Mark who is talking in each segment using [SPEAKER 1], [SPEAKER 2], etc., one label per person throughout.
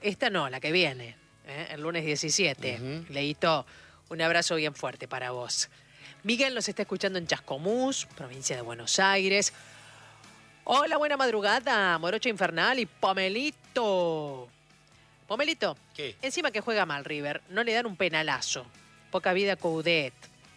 [SPEAKER 1] esta no, la que viene, el lunes 17. Leito, un abrazo bien fuerte para vos. Miguel nos está escuchando en Chascomús, provincia de Buenos Aires. Hola, buena madrugada, Morocho Infernal y Pomelito. Pomelito,
[SPEAKER 2] ¿Qué?
[SPEAKER 1] Encima que juega mal River, no le dan un penalazo. Poca vida Coudet.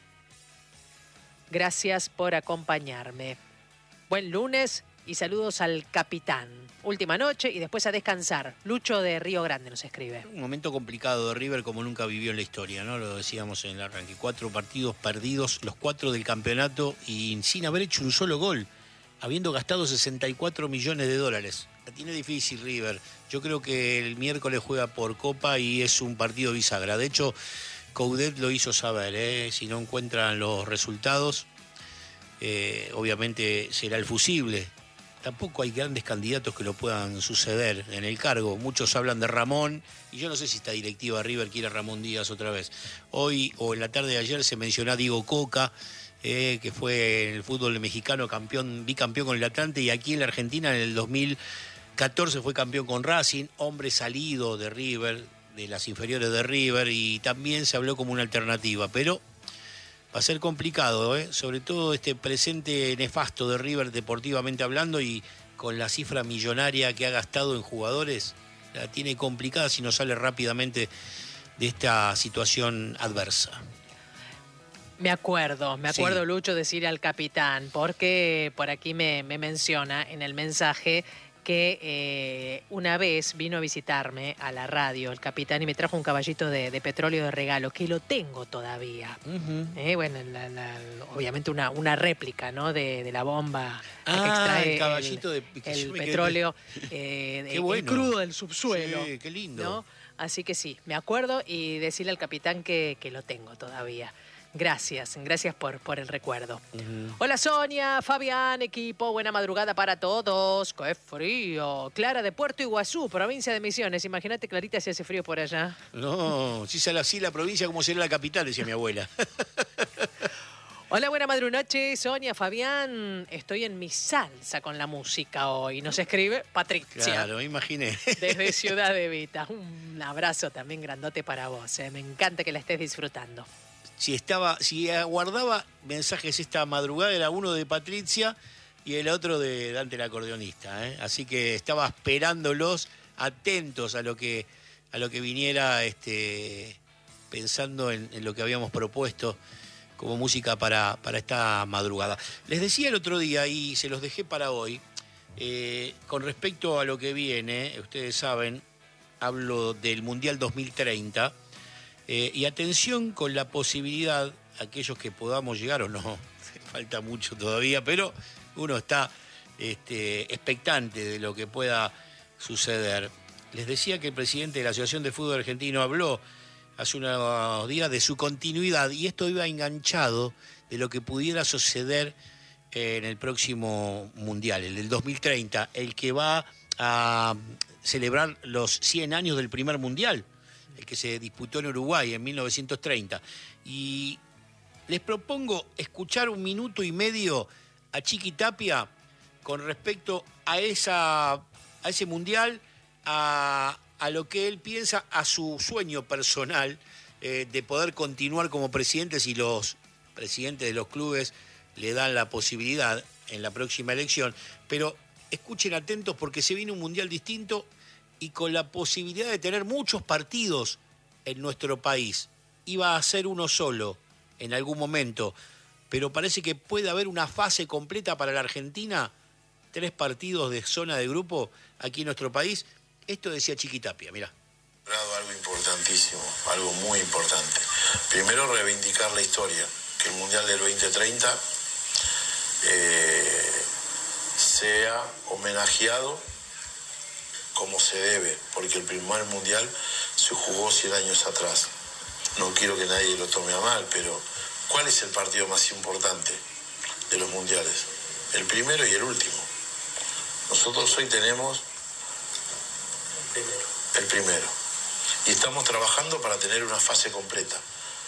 [SPEAKER 1] Gracias por acompañarme. Buen lunes y saludos al capitán. Última noche y después a descansar. Lucho de Río Grande nos escribe.
[SPEAKER 2] Un momento complicado de River como nunca vivió en la historia, ¿no? Lo decíamos en el arranque. 4 partidos perdidos, los 4 del campeonato y sin haber hecho un solo gol, habiendo gastado 64 millones de dólares. La tiene difícil River. Yo creo que el miércoles juega por Copa y es un partido bisagra. De hecho, Coudet lo hizo saber, si no encuentran los resultados, obviamente será el fusible. Tampoco hay grandes candidatos que lo puedan suceder en el cargo. Muchos hablan de Ramón, y yo no sé si esta directiva de River quiere a Ramón Díaz otra vez. Hoy o en la tarde de ayer se mencionó a Diego Coca, que fue en el fútbol mexicano bicampeón con el Atlante, y aquí en la Argentina en el 2014 fue campeón con Racing, hombre salido de River, de las inferiores de River, y también se habló como una alternativa, pero va a ser complicado, sobre todo este presente nefasto de River deportivamente hablando, y con la cifra millonaria que ha gastado en jugadores, la tiene complicada si no sale rápidamente de esta situación adversa.
[SPEAKER 1] Me acuerdo,
[SPEAKER 2] Sí.
[SPEAKER 1] Lucho, decir al capitán, porque por aquí me menciona en el mensaje que una vez vino a visitarme a la radio el capitán y me trajo un caballito de petróleo de regalo, que lo tengo todavía. Bueno, obviamente una réplica, ¿no? de la bomba que extrae
[SPEAKER 2] el caballito de
[SPEAKER 1] el petróleo
[SPEAKER 2] Qué bueno.
[SPEAKER 1] el crudo del subsuelo.
[SPEAKER 2] Sí, qué lindo.
[SPEAKER 1] ¿No? Así que sí, me acuerdo, y decirle al capitán que lo tengo todavía. Gracias por el recuerdo. Hola Sonia, Fabián, equipo, buena madrugada para todos. ¡Qué frío! Clara de Puerto Iguazú, provincia de Misiones. Imagínate, Clarita, si hace frío por allá.
[SPEAKER 2] No, si sale así la provincia, como sería la capital, decía mi abuela.
[SPEAKER 1] Hola, buena madrunoche, Sonia, Fabián. Estoy en mi salsa con la música hoy. Nos escribe Patricia.
[SPEAKER 2] Claro, me imaginé.
[SPEAKER 1] Desde Ciudad Evita. Un abrazo también grandote para vos. Me encanta que la estés disfrutando.
[SPEAKER 2] Si aguardaba mensajes esta madrugada, era uno de Patricia y el otro de Dante el acordeonista, Así que estaba esperándolos, atentos a lo que viniera, pensando en lo que habíamos propuesto como música para esta madrugada. Les decía el otro día, y se los dejé para hoy, con respecto a lo que viene, ustedes saben, hablo del Mundial 2030, y atención con la posibilidad, aquellos que podamos llegar o no, falta mucho todavía, pero uno está expectante de lo que pueda suceder. Les decía que el presidente de la Asociación de Fútbol Argentino habló hace unos días de su continuidad, y esto iba enganchado de lo que pudiera suceder en el próximo Mundial, el del 2030, el que va a celebrar los 100 años del primer Mundial, el que se disputó en Uruguay en 1930. Y les propongo escuchar 1 minuto y medio a Chiqui Tapia con respecto a ese Mundial, a lo que él piensa, a su sueño personal de poder continuar como presidente si los presidentes de los clubes le dan la posibilidad en la próxima elección. Pero escuchen atentos porque se viene un Mundial distinto y con la posibilidad de tener muchos partidos en nuestro país. Iba a ser uno solo en algún momento, pero parece que puede haber una fase completa para la Argentina, 3 partidos de zona de grupo aquí en nuestro país. Esto decía Chiqui Tapia, mirá.
[SPEAKER 3] Algo importantísimo, algo muy importante. Primero, reivindicar la historia, que el Mundial del 2030 sea homenajeado como se debe, porque el primer Mundial se jugó 100 años atrás. No quiero que nadie lo tome a mal, pero ¿cuál es el partido más importante de los Mundiales? El primero y el último. Nosotros hoy tenemos el primero. Y estamos trabajando para tener una fase completa.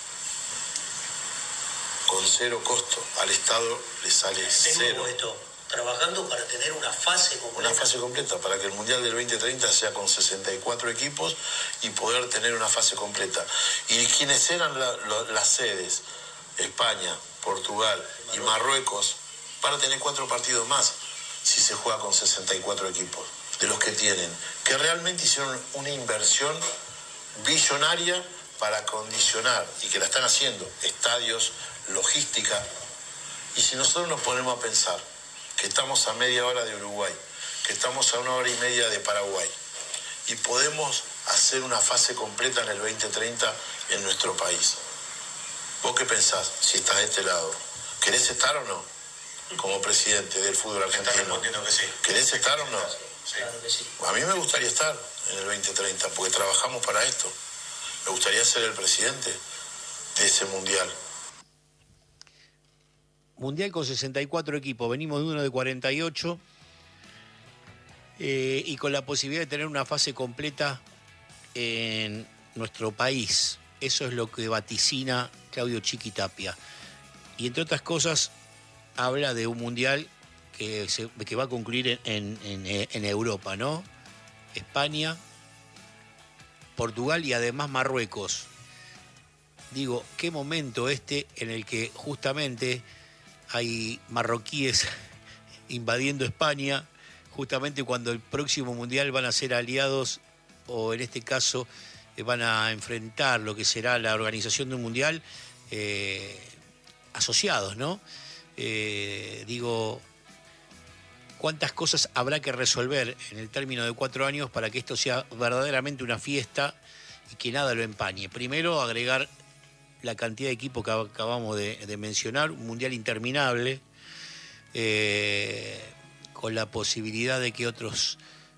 [SPEAKER 3] Con 0 costo. Al Estado le sale 0.
[SPEAKER 4] trabajando para tener una fase completa.
[SPEAKER 3] Una fase completa, para que el Mundial del 2030 sea con 64 equipos y poder tener una fase completa. ¿Y quiénes eran las sedes? España, Portugal y Marruecos van a tener 4 partidos más si se juega con 64 equipos, de los que tienen, que realmente hicieron una inversión billonaria para acondicionar, y que la están haciendo, estadios, logística. Y si nosotros nos ponemos a pensar que estamos a media hora de Uruguay, que estamos a 1 hora y media de Paraguay, y podemos hacer una fase completa en el 2030 en nuestro país. ¿Vos qué pensás si estás de este lado? ¿Querés estar o no? Como presidente del fútbol argentino.
[SPEAKER 4] Está respondiendo que sí.
[SPEAKER 3] ¿Querés estar o no?
[SPEAKER 4] Sí. Claro que sí.
[SPEAKER 3] A mí me gustaría estar en el 2030, porque trabajamos para esto. Me gustaría ser el presidente de ese mundial.
[SPEAKER 2] Mundial con 64 equipos, venimos de uno de 48 y con la posibilidad de tener una fase completa en nuestro país. Eso es lo que vaticina Claudio Chiqui Tapia. Y entre otras cosas, habla de un mundial que va a concluir en Europa, ¿no? España, Portugal y además Marruecos. Digo, qué momento en el que justamente hay marroquíes invadiendo España, justamente cuando el próximo mundial van a ser aliados, o en este caso van a enfrentar lo que será la organización de un mundial asociados, ¿no? Digo, cuántas cosas habrá que resolver en el término de 4 años para que esto sea verdaderamente una fiesta y que nada lo empañe. Primero, agregar la cantidad de equipos que acabamos de mencionar, un mundial interminable, con la posibilidad de que otros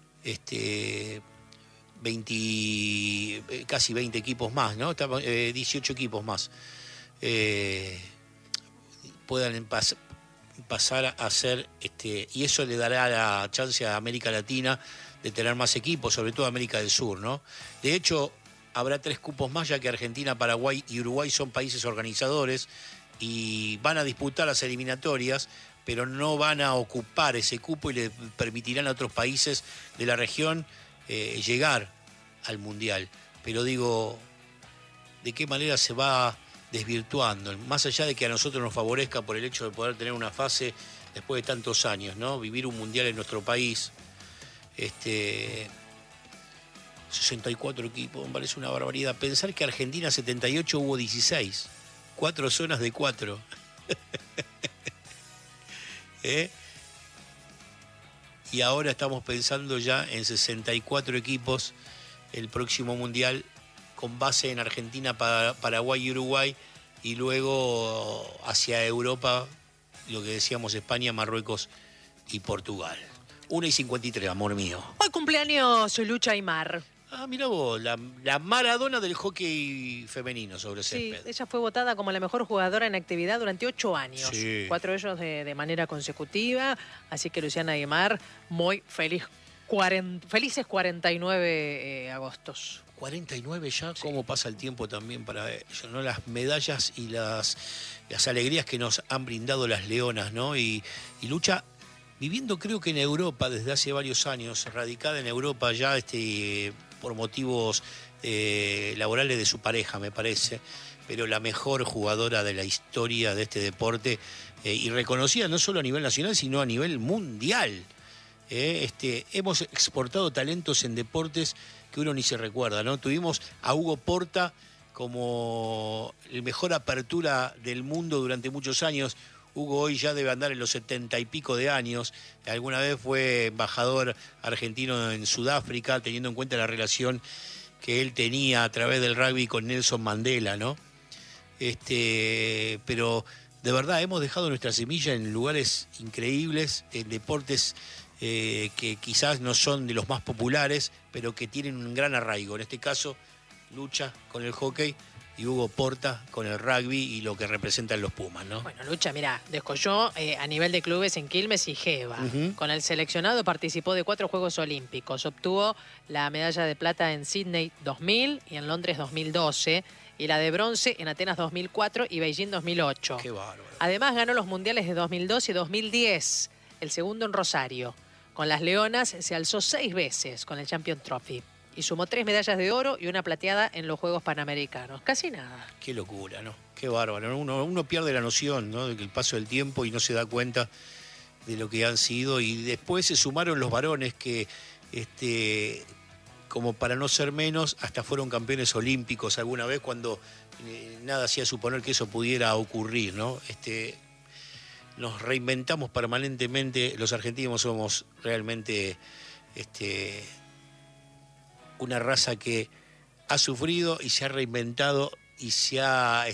[SPEAKER 2] casi 20 equipos más, ¿no? 18 equipos más puedan pasar a ser, y eso le dará la chance a América Latina de tener más equipos, sobre todo América del Sur, ¿no? De hecho, habrá 3 cupos más, ya que Argentina, Paraguay y Uruguay son países organizadores y van a disputar las eliminatorias, pero no van a ocupar ese cupo y le permitirán a otros países de la región llegar al Mundial. Pero digo, ¿de qué manera se va desvirtuando? Más allá de que a nosotros nos favorezca por el hecho de poder tener una fase después de tantos años, ¿no? Vivir un Mundial en nuestro país, 64 equipos, me parece una barbaridad. Pensar que Argentina 78 hubo 16, 4 zonas de 4. Y ahora estamos pensando ya en 64 equipos el próximo Mundial, con base en Argentina, Paraguay y Uruguay, y luego hacia Europa, lo que decíamos, España, Marruecos y Portugal. 1:53, amor mío.
[SPEAKER 1] Hoy cumpleaños Lucha Aymar.
[SPEAKER 2] Ah, mira vos, la Maradona del hockey femenino sobre césped.
[SPEAKER 1] Sí, ella fue votada como la mejor jugadora en actividad durante 8 años.
[SPEAKER 2] Sí.
[SPEAKER 1] 4 de ellos de manera consecutiva. Así que Luciana Aymar, muy feliz. Felices 49 agostos.
[SPEAKER 2] 49 ya, cómo pasa el tiempo también para ellos, ¿no? Las medallas y las alegrías que nos han brindado las leonas, ¿no? Y Lucha, viviendo creo que en Europa desde hace varios años, radicada en Europa ya por motivos laborales de su pareja, me parece, pero la mejor jugadora de la historia de este deporte, y reconocida no solo a nivel nacional, sino a nivel mundial. Hemos exportado talentos en deportes que uno ni se recuerda, ¿no? Tuvimos a Hugo Porta como el mejor apertura del mundo durante muchos años. Hugo hoy ya debe andar en los 70 y pico de años. Alguna vez fue embajador argentino en Sudáfrica, teniendo en cuenta la relación que él tenía a través del rugby con Nelson Mandela, ¿no? Pero de verdad hemos dejado nuestra semilla en lugares increíbles, en deportes que quizás no son de los más populares, pero que tienen un gran arraigo. En este caso, Lucha con el hockey y Hugo Porta con el rugby y lo que representan los Pumas, ¿no?
[SPEAKER 1] Bueno, Lucha, mira, descolló a nivel de clubes en Quilmes y Geva. Con el seleccionado participó de 4 Juegos Olímpicos. Obtuvo la medalla de plata en Sydney 2000 y en Londres 2012, y la de bronce en Atenas 2004 y Beijing 2008.
[SPEAKER 2] Qué bárbaro.
[SPEAKER 1] Además ganó los mundiales de 2002 y 2010. el segundo en Rosario. Con las Leonas se alzó 6 veces con el Champion Trophy y sumó 3 medallas de oro y una plateada en los Juegos Panamericanos. Casi nada.
[SPEAKER 2] Qué locura, ¿no? Qué bárbaro, ¿no? Uno pierde la noción, ¿no?, de que el paso del tiempo y no se da cuenta de lo que han sido. Y después se sumaron los varones que, como para no ser menos, hasta fueron campeones olímpicos alguna vez cuando nada hacía suponer que eso pudiera ocurrir, ¿no? Nos reinventamos permanentemente. Los argentinos somos realmente una raza que ha sufrido y se ha reinventado y ha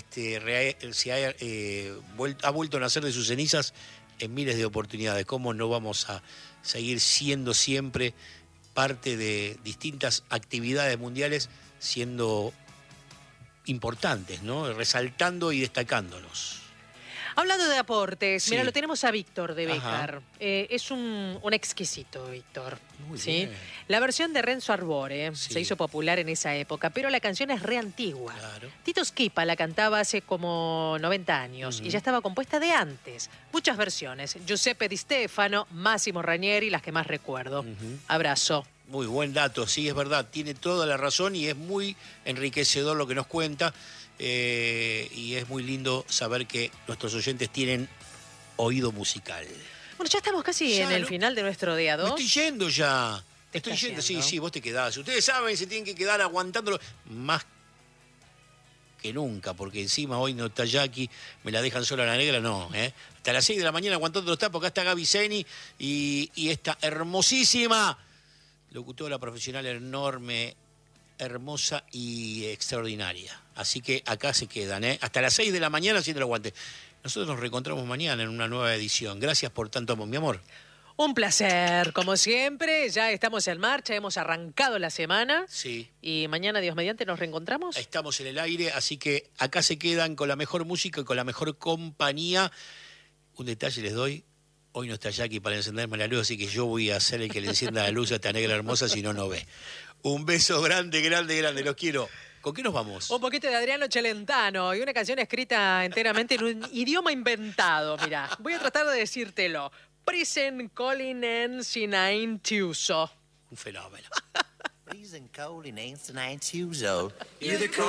[SPEAKER 2] vuelto a nacer de sus cenizas en miles de oportunidades. ¿Cómo no vamos a seguir siendo siempre parte de distintas actividades mundiales, siendo importantes, ¿no?, resaltando y destacándonos?
[SPEAKER 1] Hablando de aportes,
[SPEAKER 2] Sí.
[SPEAKER 1] mira, lo tenemos a Víctor de
[SPEAKER 2] Ajá.
[SPEAKER 1] Béjar. Es un exquisito, Víctor.
[SPEAKER 2] Muy
[SPEAKER 1] ¿sí?
[SPEAKER 2] bien.
[SPEAKER 1] La versión de Renzo Arbore
[SPEAKER 2] Sí.
[SPEAKER 1] se hizo popular en esa época, pero la canción es re antigua.
[SPEAKER 2] Claro.
[SPEAKER 1] Tito Schipa la cantaba hace como 90 años y ya estaba compuesta de antes. Muchas versiones. Giuseppe Di Stefano, Massimo Ranieri, las que más recuerdo. Abrazo.
[SPEAKER 2] Muy buen dato, sí, es verdad, tiene toda la razón y es muy enriquecedor lo que nos cuenta, y es muy lindo saber que nuestros oyentes tienen oído musical.
[SPEAKER 1] Bueno, ya estamos casi
[SPEAKER 2] Ya,
[SPEAKER 1] en el
[SPEAKER 2] ¿no?
[SPEAKER 1] final de nuestro día
[SPEAKER 2] Me
[SPEAKER 1] 2.
[SPEAKER 2] estoy yendo ya.
[SPEAKER 1] ¿Te
[SPEAKER 2] Estoy
[SPEAKER 1] estás
[SPEAKER 2] yendo,
[SPEAKER 1] yendo?
[SPEAKER 2] sí, vos te quedás. Ustedes saben, se tienen que quedar aguantándolo más que nunca, porque encima hoy no está Jackie, me la dejan sola la negra, no, ¿eh? Hasta las 6 de la mañana aguantando los tapos, acá está Gaby Zeni y esta hermosísima locutora profesional enorme, hermosa y extraordinaria. Así que acá se quedan, ¿eh? Hasta las 6 de la mañana haciendo el aguante. Nosotros nos reencontramos mañana en una nueva edición. Gracias por tanto amor, mi amor.
[SPEAKER 1] Un placer, como siempre. Ya estamos en marcha, hemos arrancado la semana.
[SPEAKER 2] Sí.
[SPEAKER 1] Y mañana, Dios mediante, nos reencontramos.
[SPEAKER 2] Estamos en el aire, así que acá se quedan con la mejor música y con la mejor compañía. Un detalle les doy. Hoy no está Jackie para encenderme la luz, así que yo voy a ser el que le encienda la luz a esta negra hermosa, si no, no ve. Un beso grande, grande, grande. Los quiero. ¿Con qué nos vamos?
[SPEAKER 1] Un poquito de Adriano Celentano y una canción escrita enteramente en un idioma inventado. Mirá, voy a tratar de decírtelo. Prisen Colinen Sinain Tiuso.
[SPEAKER 2] Un fenómeno.
[SPEAKER 5] Freezing cold in ancient Tuesday.